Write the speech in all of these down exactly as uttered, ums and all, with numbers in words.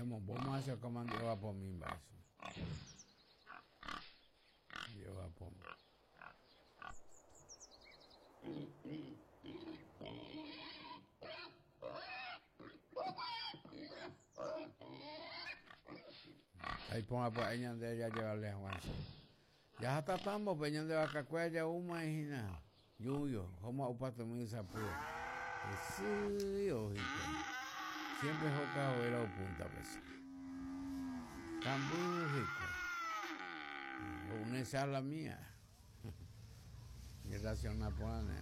Digamos, vamos a hacer como lleva por mi vaso. Lleva por mí. Ahí ponga por ahí donde ella llevarle a Juan. Ya está tambo, peñón de vaca cuella, uma y nada. Yuyo, como a pato muy sapuro. Sí, ojito. Siempre jocado era o punta pues. Cambújico. Una sala mía. Y relación la pone.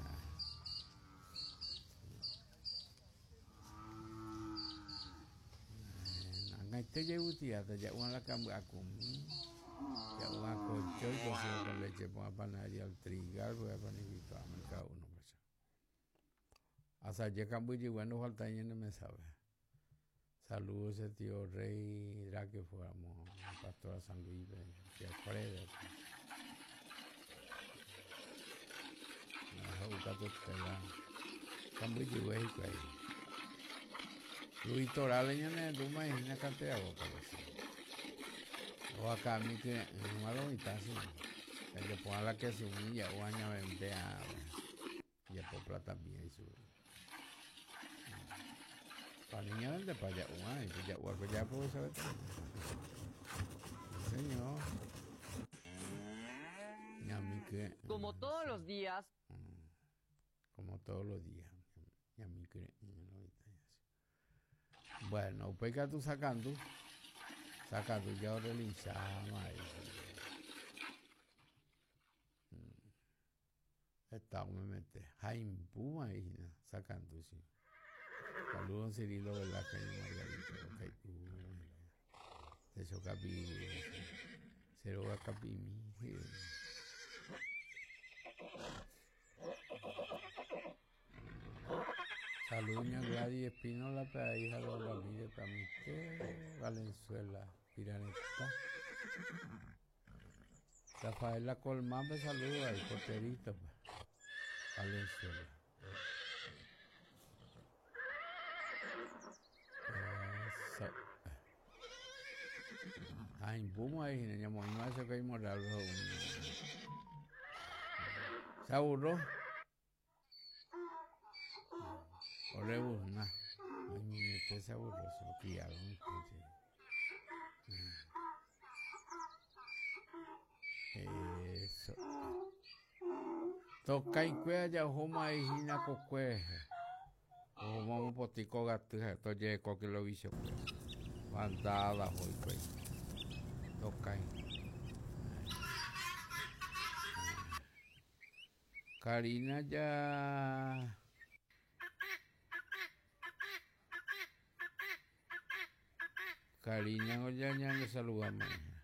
Este lleva te lleva la cambia con ya una colchón con leche para panadería al trigal voy a panificar a mercado uno pues hasta ya cambio y bueno falta y no me sabe saludos ese tío Rey era que fuéramos pastora San Luis que Alfredo no busca tu tela cambio y bueno ahí Luis Torales ya me du más en la cantidad de boca o acá a mí que en una lomita así el que ponga la que se humilla o año vende a y a popla también y su para niña vende para allá o ay ya o ya puedo saber señor y a mí que como todos los días como todos los días y a mí que bueno pues que tú sacando sacando ya realizaba está me mete Jaime Puma ahí sacando sí saludos Cirilo de la calle Margarita de eso capi cero capi mi saludos a Gladys Espinola para hija de Ramírez Tamité Valenzuela Piraneta Rafaela Colmán me saluda el porterito Valenzuela eso ay boom ahí niña no hace que hay moral se aburró o le busna ay mi usted se aburró se lo criaron eso toca y cuea ya homa y hina coque o vamos potico gato to ye coque lo vicio bandada hoy pues toca Karina ya Karina ya ya le saludamos